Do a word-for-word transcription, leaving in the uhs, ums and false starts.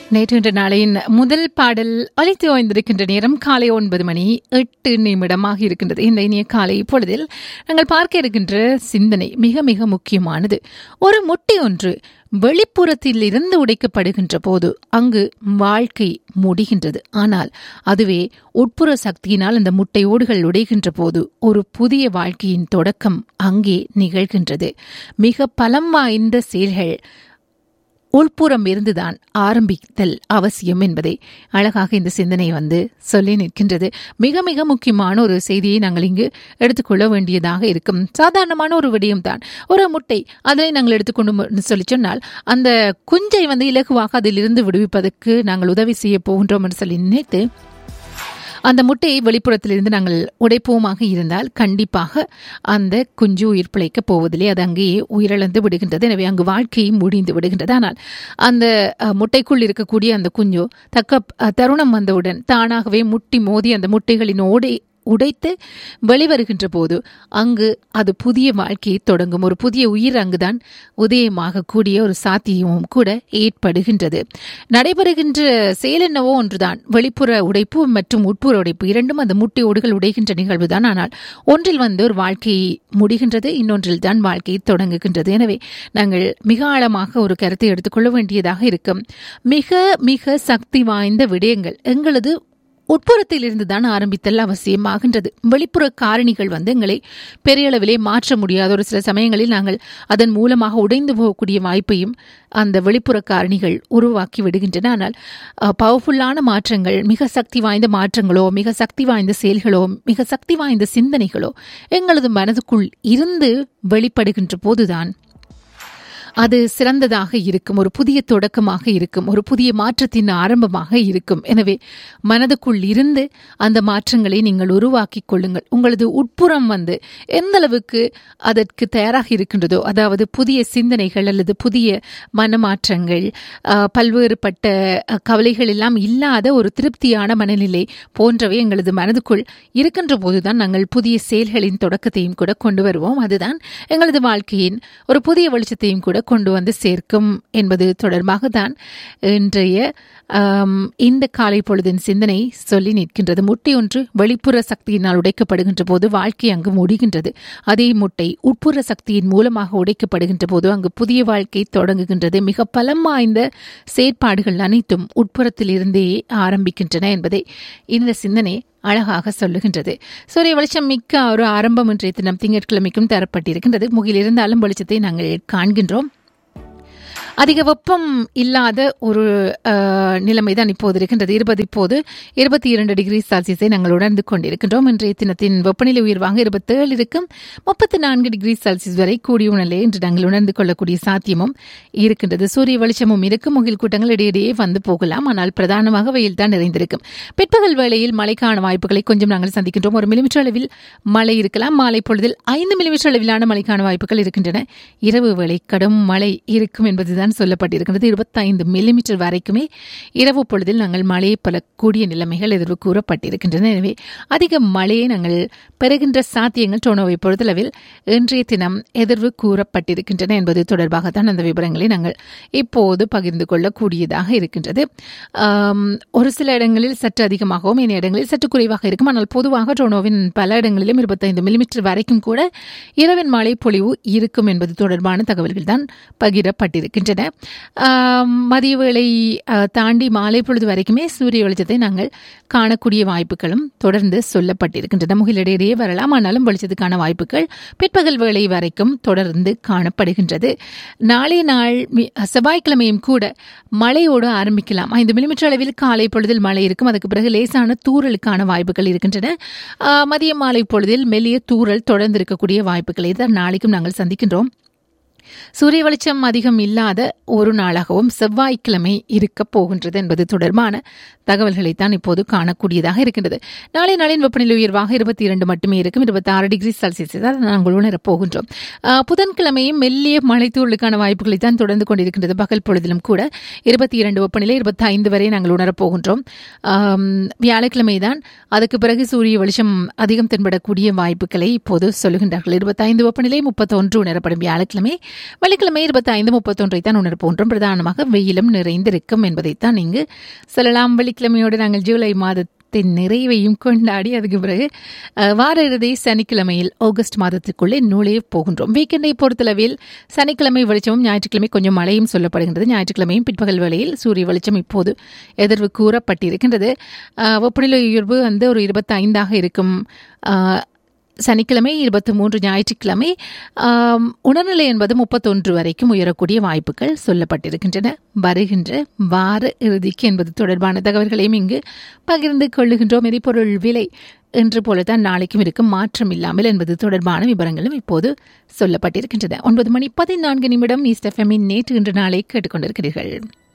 நேற்று இன்று நாளையின் முதல் பாடல் அழைத்து ஓய்ந்திருக்கின்ற நேரம் காலை ஒன்பது மணி எட்டு நிமிடமாக இருக்கின்றது. இந்த இனிய காலை பொழுதில் நாங்கள் பார்க்க இருக்கின்ற சிந்தனை மிக மிக முக்கியமானது. ஒரு முட்டை ஒன்று வெளிப்புறத்தில் இருந்து உடைக்கப்படுகின்ற போது அங்கு வாழ்க்கை முடிகின்றது. ஆனால் அதுவே உட்புற சக்தியினால் அந்த முட்டை ஓடுகள் உடைகின்ற போது ஒரு புதிய வாழ்க்கையின் தொடக்கம் அங்கே நிகழ்கின்றது. மிக பலம் வாய்ந்த செயல்கள் உள்புறம் இருந்துதான் ஆரம்பித்தல் அவசியம் என்பதை அழகாக இந்த சிந்தனை வந்து சொல்லி நிற்கின்றது. மிக மிக முக்கியமான ஒரு செய்தியை நாங்கள் இங்கு எடுத்துக்கொள்ள வேண்டியதாக இருக்கும். சாதாரணமான ஒரு விடயம்தான். ஒரு முட்டை அதனை நாங்கள் எடுத்துக்கொண்டு சொல்லி சொன்னால் அந்த குஞ்சை வந்து இலகுவாக அதிலிருந்து விடுவிப்பதற்கு நாங்கள் உதவி செய்ய போகின்றோம் என்று சொல்லி நினைத்து அந்த முட்டையை வெளிப்புறத்திலிருந்து நாங்கள் உடைப்போமாக இருந்தால் கண்டிப்பாக அந்த குஞ்சு உயிர் பிழைக்கப் போவதில்லை. அது அங்கேயே உயிரிழந்து விடுகின்றது. எனவே அங்கு வாழ்க்கையை முடிந்து விடுகின்றது. ஆனால் அந்த முட்டைக்குள் இருக்கக்கூடிய அந்த குஞ்சு தக்க தருணம் வந்தவுடன் தானாகவே முட்டி மோதி அந்த முட்டைகளின் ஓடை உடைத்து வெளிவருகின்ற போது அங்கு அது புதிய வாழ்க்கையை தொடங்கும். ஒரு புதிய உயிர் அங்குதான் உதயமாக கூடிய ஒரு சாத்தியமும் கூட ஏற்படுகின்றது. நடைபெறுகின்ற செயல் என்னவோ ஒன்றுதான். வெளிப்புற உடைப்பு மற்றும் உட்புற உடைப்பு இரண்டும் அந்த முட்டை ஓடுகள் உடைகின்ற நிகழ்வுதான். ஆனால் ஒன்றில் வந்து ஒரு வாழ்க்கையை முடிகின்றது, இன்னொன்றில் தான் வாழ்க்கையை தொடங்குகின்றது. எனவே நாங்கள் மிக ஆழமாக ஒரு கருத்தை எடுத்துக்கொள்ள வேண்டியதாக இருக்கும். மிக மிக சக்தி வாய்ந்த விடயங்கள் எங்களது உட்புறத்தில் இருந்துதான் ஆரம்பித்தல் அவசியமாகின்றது. வெளிப்புற காரணிகள் வந்து எங்களை பெரிய அளவிலே மாற்ற முடியாத ஒரு சில சமயங்களில் நாங்கள் அதன் மூலமாக உடைந்து போகக்கூடிய வாய்ப்பையும் அந்த வெளிப்புற காரணிகள் உருவாக்கி விடுகின்றன. ஆனால் பவர்ஃபுல்லான மாற்றங்கள், மிக சக்தி வாய்ந்த மாற்றங்களோ, மிக சக்தி வாய்ந்த செயல்களோ, மிக சக்தி வாய்ந்த சிந்தனைகளோ எங்களது மனதுக்குள் இருந்து வெளிப்படுகின்ற போதுதான் அது சிறந்ததாக இருக்கும், ஒரு புதிய தொடக்கமாக இருக்கும், ஒரு புதிய மாற்றத்தின் ஆரம்பமாக இருக்கும். எனவே மனதுக்குள் இருந்து அந்த மாற்றங்களை நீங்கள் உருவாக்கி கொள்ளுங்கள். உங்களது உட்புறம் வந்து எந்த அளவுக்கு அதற்கு தயாராக இருக்கின்றதோ, அதாவது புதிய சிந்தனைகள் அல்லது புதிய மனமாற்றங்கள், பல்வேறுபட்ட கவலைகள் எல்லாம் இல்லாத ஒரு திருப்தியான மனநிலை போன்றவை எங்களது மனதுக்குள் இருக்கின்ற போதுதான் நாங்கள் புதிய செயல்களின் தொடக்கத்தையும் கூட கொண்டு வருவோம். அதுதான் எங்களது வாழ்க்கையின் ஒரு புதிய வெளிச்சத்தையும் கூட கொண்டு வந்து சேர்க்கும் என்பது தொடர்பாக தான் இன்றைய இந்த காலை பொழுதின் சிந்தனை சொல்லி நிற்கின்றது. முட்டை ஒன்று வெளிப்புற சக்தியினால் உடைக்கப்படுகின்ற போது வாழ்க்கை அங்கு முடிகின்றது. அதே முட்டை உட்புற சக்தியின் மூலமாக உடைக்கப்படுகின்ற போது அங்கு புதிய வாழ்க்கை தொடங்குகின்றது. மிக பலம் வாய்ந்த செயற்பாடுகள் அனைத்தும் உட்புறத்தில் இருந்தே ஆரம்பிக்கின்றன என்பதை இந்த சிந்தனை அழகாக சொல்லுகின்றது. சூரிய வெளிச்சம் மிக்க ஒரு ஆரம்பம் இன்றைய தினம் திங்கட்கிழமைக்கும் தரப்பட்டிருக்கின்றது. முகில் இருந்தாலும் வெளிச்சத்தை நாங்கள் காண்கின்றோம். அதிக வெப்பம் இல்லாத ஒரு நிலைமைதான் இப்போது இருக்கின்றது. இருபது இப்போது இருபத்தி இரண்டு டிகிரி செல்சியஸை நாங்கள் உணர்ந்து கொண்டிருக்கின்றோம். இன்றைய தினத்தின் வெப்பநிலை உயர்வாக இருபத்தேழு இருக்கும். முப்பத்தி நான்கு டிகிரி செல்சியஸ் வரை கூடிய உணர்நிலை என்று நாங்கள் உணர்ந்து கொள்ளக்கூடிய சாத்தியமும் இருக்கின்றது. சூரிய வெளிச்சமும் இருக்கும். முகில் கூட்டங்கள் இடையிடையே வந்து போகலாம். ஆனால் பிரதானமாக வெயில் தான் நிறைந்திருக்கும். பிற்பகல் வேளையில் மழைக்கான வாய்ப்புகளை கொஞ்சம் நாங்கள் சந்திக்கின்றோம். ஒரு மில்லிமீட்டர் அளவில் மழை இருக்கலாம். மாலை பொழுதில் ஐந்து மில்லிமீட்டர் அளவிலான மழைக்கான வாய்ப்புகள் இருக்கின்றன. இரவு வேளை கடும் மழை இருக்கும் என்பதுதான் சொல்லப்பட்டிருக்கிறது. இருபத்தைந்து மில்லிமீட்டர் வரைக்குமே இரவு பொழுதில் நாங்கள் மழையை பெறக்கூடிய நிலைமைகள் எதிர்வு கூறப்பட்டிருக்கின்றன. எனவே அதிக மழையை நாங்கள் பெறுகின்ற சாத்தியங்கள் டொனோவை பொறுத்தளவில் இன்றைய தினம் எதிர்வு கூறப்பட்டிருக்கின்றன என்பது தொடர்பாகத்தான் அந்த விவரங்களை நாங்கள் இப்போது பகிர்ந்து கொள்ளக்கூடியதாக இருக்கின்றது. ஒரு சில இடங்களில் சற்று அதிகமாகவும் இன இடங்களில் சற்று குறைவாக இருக்கும். ஆனால் பொதுவாக டொனோவின் பல இடங்களிலும் இருபத்தைந்து மில்லிமீட்டர் வரைக்கும் கூட இரவின் மழை பொழிவு இருக்கும் என்பது தொடர்பான தகவல்கள் தான் பகிரப்பட்டிருக்கின்றன. மதிய வேளை தாண்டி மாலை பொழுது வரைக்குமே சூரிய வெளிச்சத்தை நாங்கள் காணக்கூடிய வாய்ப்புகளும் தொடர்ந்து சொல்லப்பட்டிருக்கின்றன. முகிலிடையே வரலாம். ஆனாலும் வெளிச்சத்துக்கான வாய்ப்புகள் பிற்பகல் வேளை வரைக்கும் தொடர்ந்து காணப்படுகின்றது. நாளை நாள் செவ்வாய்க்கிழமையும் கூட மழையோடு ஆரம்பிக்கலாம். ஐந்து மில்லிமீட்டர் அளவில் காலை பொழுதில் மழை இருக்கும். அதுக்கு பிறகு லேசான தூறலுக்கான வாய்ப்புகள் இருக்கின்றன. மதிய மாலை பொழுதில் மெல்லிய தூறல் தொடர்ந்து இருக்கக்கூடிய வாய்ப்புகளை தான் நாளைக்கும் நாங்கள் சந்திக்கின்றோம். சூரிய வெளிச்சம் அதிகம் இல்லாத ஒரு நாளாகவும் செவ்வாய்க்கிழமை இருக்க போகின்றது என்பது தொடர்பான தகவல்களைத்தான் இப்போது காணக்கூடியதாக இருக்கின்றது. நாளை நாளின் வெப்பநிலை உயர்வாக இருபத்தி இரண்டு மட்டுமே இருக்கும். இருபத்தி ஆறு டிகிரி செல்சியஸ் தான் நாங்கள் உணரப் போகின்றோம். புதன்கிழமையும் மெல்லிய மழைத்தூரலுக்கான வாய்ப்புகளை தான் தொடர்ந்து கொண்டிருக்கின்றது. பகல் பொழுதிலும் கூட இருபத்தி இரண்டு வெப்பநிலை இருபத்தி ஐந்து வரை நாங்கள் உணரப் போகின்றோம். வியாழக்கிழமை தான் அதுக்கு பிறகு சூரிய வெளிச்சம் அதிகம் தென்படக்கூடிய வாய்ப்புகளை இப்போது சொல்லுகின்றார்கள். இருபத்தி ஐந்து வெப்பநிலை முப்பத்தி ஒன்று உணரப்படும் வியாழக்கிழமை. வெள்ளிக்கிழமை இருபத்தி ஐந்து முப்பத்தொன்றை தான் உணர் போன்றும் பிரதானமாக வெயிலும் நிறைந்திருக்கும் என்பதைத்தான் இங்கு சொல்லலாம். வெள்ளிக்கிழமையோடு நாங்கள் ஜூலை மாதத்தில் நிறைவையும் கொண்டாடி அதுக்கு பிறகு வார இறுதி சனிக்கிழமையில் ஆகஸ்ட் மாதத்திற்குள்ளே நுழைய போகின்றோம். வீக்கெண்டை பொறுத்தளவில் சனிக்கிழமை வெளிச்சமும் ஞாயிற்றுக்கிழமை கொஞ்சம் மழையும் சொல்லப்படுகின்றது. ஞாயிற்றுக்கிழமையும் பிற்பகல் வேளையில் சூரிய வெளிச்சம் இப்போது எதிர்வு கூறப்பட்டிருக்கின்றது. வெப்பநிலை உயர்வு வந்து ஒரு இருபத்தி ஐந்தாக இருக்கும் சனிக்கிழமை, இருபத்தி மூன்று ஞாயிற்றுக்கிழமை. உணர்நிலை என்பது முப்பத்தொன்று வரைக்கும் உயரக்கூடிய வாய்ப்புகள் சொல்லப்பட்டிருக்கின்றன. வருகின்ற வார இறுதிக்கு என்பது தொடர்பான தகவல்களையும் இங்கு பகிர்ந்து கொள்ளுகின்றோம். எரிபொருள் விலை என்று போலத்தான் நாளைக்கும் இருக்கும், மாற்றம் இல்லாமல் என்பது தொடர்பான விவரங்களும் இப்போது சொல்லப்பட்டிருக்கின்றன. ஒன்பது மணி பதினான்கு நிமிடம் ஈஸ்ட் எஃப்எம்மின் நேற்று இன்று நாளை கேட்டுக்கொண்டிருக்கிறீர்கள்.